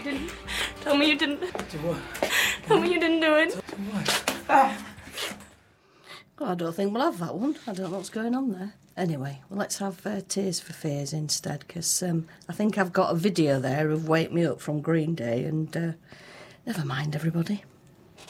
didn't. Tell me you didn't. Do what? Tell me you didn't do it. Do what? Ah. Well, I don't think we'll have that one. I don't know what's going on there. Anyway, well, let's have Tears for Fears instead, because I think I've got a video there of Wake Me Up from Green Day, and never mind, everybody.